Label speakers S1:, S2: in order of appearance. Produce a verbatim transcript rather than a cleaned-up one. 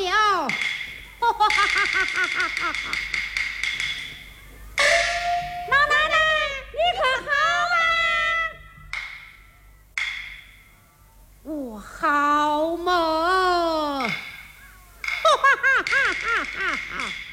S1: 了。哈哈哈哈哈哈哈！老奶奶，你可好啊？我好么？哈哈哈哈哈哈！